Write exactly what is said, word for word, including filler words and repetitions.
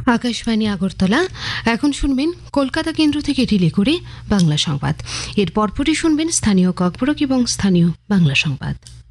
আকাশবাণী আগরতলা। এখন শুনবেন কলকাতা কেন্দ্র থেকে রিলে করে বাংলা সংবাদ। এর পরপরই শুনবেন স্থানীয় ককবরক এবং স্থানীয় বাংলা সংবাদ।